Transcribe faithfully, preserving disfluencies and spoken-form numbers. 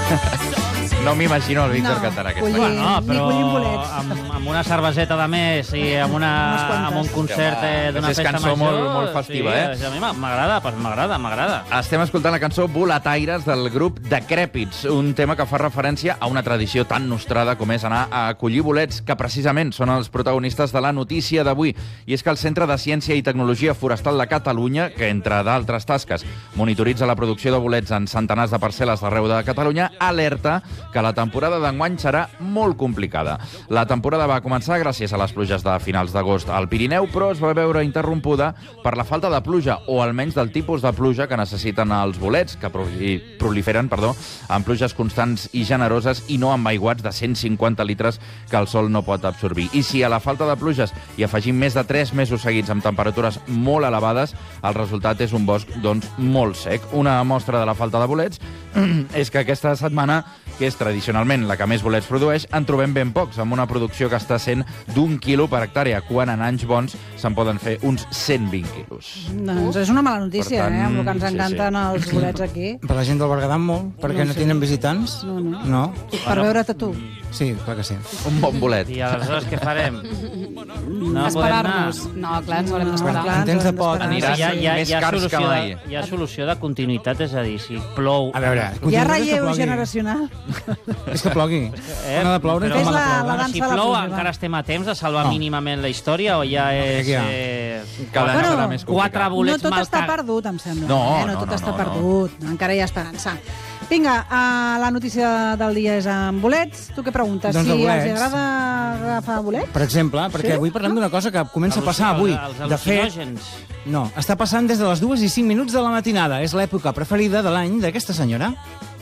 No m'imagino el Víctor No, cantant aquesta collint. cançó. Bueno, Ni però collint bolets. amb, amb una cerveseta de més i amb, una, Unes quantes. amb un concert eh, d'una És festa cançó major... molt- molt festiva, sí, eh? A mi m'agrada, pues m'agrada, m'agrada. Estem escoltant la cançó Boletaires del grup Decrèpits, un tema que fa referència a una tradició tan nostrada com és anar a collir bolets, que precisament són els protagonistes de la notícia d'avui. I és que el Centre de Ciència i Tecnologia Forestal de Catalunya, que entre d'altres tasques monitoritza la producció de bolets en centenars de parcel·les d'arreu de Catalunya, alerta que la temporada d'enguany serà molt complicada. La temporada va començar gràcies a les pluges de finals d'agost al Pirineu, però es va veure interrompuda per la falta de pluja, o almenys del tipus de pluja que necessiten els bolets, que proli- proliferen perdó, amb pluges constants i generoses i no amb aiguats de cent cinquanta litres que el sol no pot absorbir. I si a la falta de pluges hi afegim més de tres mesos seguits amb temperatures molt elevades, el resultat és un bosc doncs, molt sec. Una mostra de la falta de bolets és que aquesta setmana, que és tradicionalment la que més bolets produeix, en trobem ben pocs, amb una producció que està sent d'un quilo per hectàrea, quan en anys bons se'n poden fer uns cent vint quilos. Doncs és una mala notícia, Per tant, eh, amb el que ens sí, encanten sí. els bolets aquí. Per la gent del Berguedà molt, perquè No no, sé. tenen visitants. No, no. No? Per veure't a tu. Sí, clar que sí. Un bon bolet. I aleshores què farem? No Esperar-nos. No, clar, ens haurem d'esperar. clar, En temps ens de haurem pot. d'esperar. Aniràs hi ha, hi ha, més hi ha cars solució que de, mai. hi ha solució de continuïtat, és a dir, si plou... A veure, Hi ha continuïtat és que relleu plogui. generacional. És que plogui. Eh, No ha de ploure, però- com ha de Fes la- ploure. la Bueno, dansa si de la plou, pluja, va. encara estem a temps de salvar No. mínimament la història, o ja és... Ja. Eh, Cada any Bueno, serà més quatre complicat. No bolets tot mal està car- perdut, em sembla. No, eh? no no, tot no, està no, no. perdut. Encara hi ha esperança. Vinga, uh, la notícia del dia és amb bolets. Tu què preguntes? Doncs de si bolets. els agrada agafar bolets? Per exemple, perquè Sí? avui parlem d'una cosa que comença a passar avui. Els De fet, al·lucinògens. no, està passant des de les dues i cinc minuts de la matinada. És l'època preferida de l'any d'aquesta senyora.